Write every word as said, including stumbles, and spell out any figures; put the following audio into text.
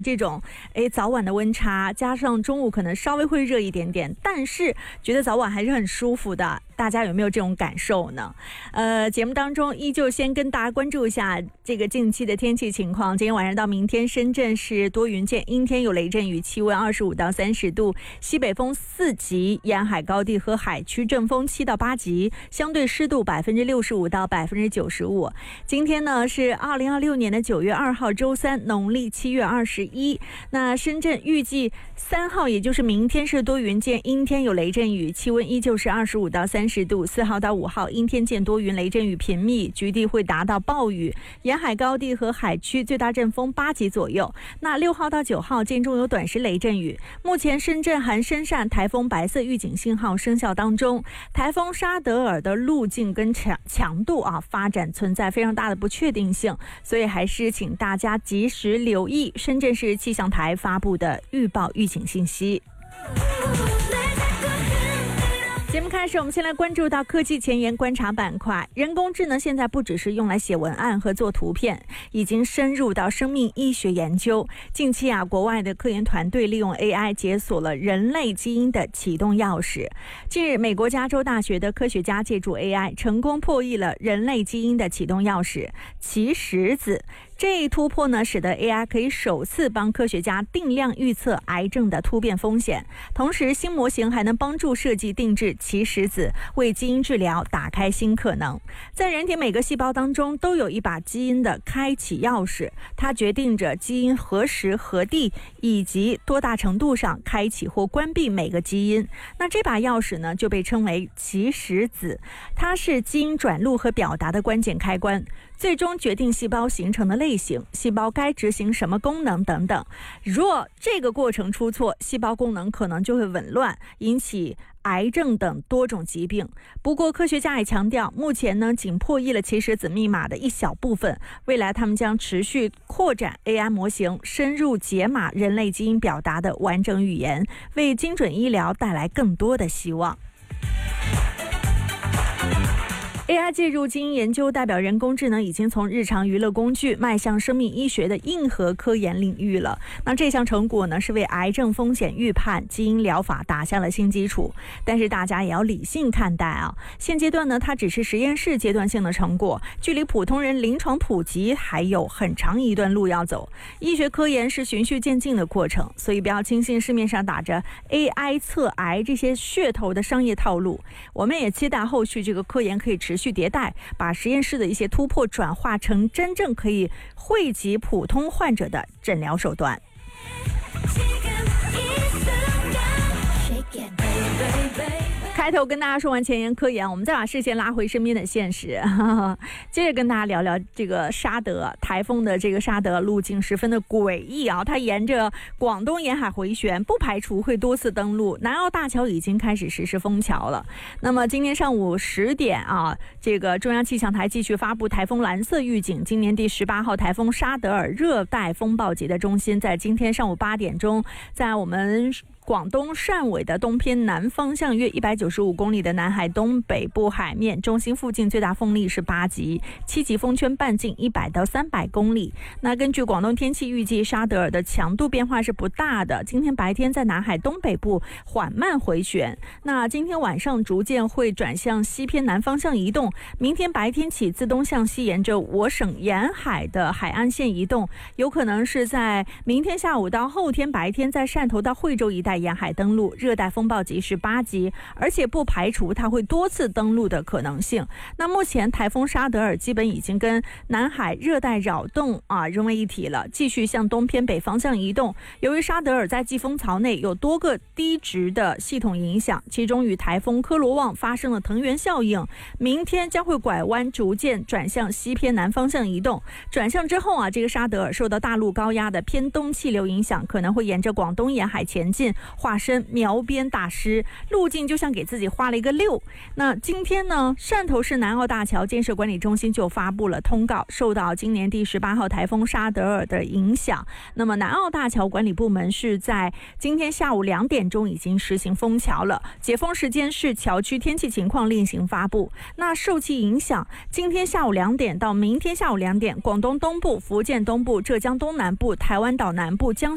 这种哎早晚的温差，加上中午可能稍微会热一点点，但是觉得早晚还是很舒服的。大家有没有这种感受呢？呃，节目当中依旧先跟大家关注一下这个近期的天气情况。今天晚上到明天，深圳是多云见阴天有雷阵雨，气温二十五到三十度，西北风四级，沿海高地和海区阵风七到八级，相对湿度百分之六十五到百分之九十五。今天呢是二零二六年的九月二号，周三，农历七月二十一。那深圳预计三号，也就是明天是多云见阴天有雷阵雨，气温依旧是二十五到三十度。四号到五号阴天见多云，雷阵雨频密，局地会达到暴雨，沿海高地和海区最大阵风八级左右。那六号到九号间中有短时雷阵雨。目前深圳含深汕台风白色预警信号生效当中，台风沙德尔的路径跟强强度啊发展存在非常大的不确定性，所以还是请大家及时留意深圳市气象台发布的预报预警信息。节目开始，我们先来关注到科技前沿观察板块。人工智能现在不只是用来写文案和做图片，已经深入到生命医学研究。近期啊，国外的科研团队利用 A I 解锁了人类基因的启动钥匙。近日，美国加州大学的科学家借助 A I 成功破译了人类基因的启动钥匙其实子。这一突破呢，使得 A I 可以首次帮科学家定量预测癌症的突变风险。同时，新模型还能帮助设计定制其实子，为基因治疗打开新可能。在人体每个细胞当中都有一把基因的开启钥匙，它决定着基因何时何地以及多大程度上开启或关闭每个基因。那这把钥匙呢，就被称为其实子，它是基因转录和表达的关键开关，最终决定细胞形成的类型、细胞该执行什么功能等等。若这个过程出错，细胞功能可能就会紊乱，引起癌症等多种疾病。不过科学家也强调，目前呢仅破译了其实子密码的一小部分，未来他们将持续扩展 A I 模型，深入解码人类基因表达的完整语言，为精准医疗带来更多的希望。A I 介入基因研究，代表人工智能已经从日常娱乐工具迈向生命医学的硬核科研领域了。那这项成果呢，是为癌症风险预判、基因疗法打下了新基础。但是大家也要理性看待啊，现阶段呢，它只是实验室阶段性的成果，距离普通人临床普及还有很长一段路要走。医学科研是循序渐进的过程，所以不要轻信市面上打着 A I 测癌这些噱头的商业套路。我们也期待后续这个科研可以持续续迭代，把实验室的一些突破转化成真正可以惠及普通患者的诊疗手段。开头跟大家说完前沿科研，我们再把视线拉回身边的现实，呵呵接着跟大家聊聊这个沙德台风的这个沙德路径十分的诡异啊，它沿着广东沿海回旋，不排除会多次登陆。南澳大桥已经开始实施封桥了。那么今天上午十点啊，这个中央气象台继续发布台风蓝色预警，今年第十八号台风沙德尔热带风暴级的中心在今天上午八点钟，在我们广东汕尾的东偏南方向约一百九十五公里的南海东北部海面，中心附近最大风力是八级，七级风圈半径一百到三百公里。那根据广东天气预计，沙德尔的强度变化是不大的，今天白天在南海东北部缓慢回旋，那今天晚上逐渐会转向西偏南方向移动，明天白天起自东向西沿着我省沿海的海岸线移动，有可能是在明天下午到后天白天在汕头到惠州一带沿海登陆，热带风暴级是八级，而且不排除它会多次登陆的可能性。那目前台风沙德尔基本已经跟南海热带扰动啊融为一体了，继续向东偏北方向移动。由于沙德尔在季风槽内有多个低值的系统影响，其中与台风科罗旺发生了藤原效应，明天将会拐弯逐渐转向西偏南方向移动。转向之后啊，这个沙德尔受到大陆高压的偏东气流影响，可能会沿着广东沿海前进，化身苗边大师，路径就像给自己画了一个六。那今天呢，汕头市南澳大桥建设管理中心就发布了通告，受到今年第十八号台风沙德尔的影响，那么南澳大桥管理部门是在今天下午两点钟已经实行封桥了，解封时间是桥区天气情况另行发布。那受其影响，今天下午两点到明天下午两点，广东东部、福建东部、浙江东南部、台湾岛南部、江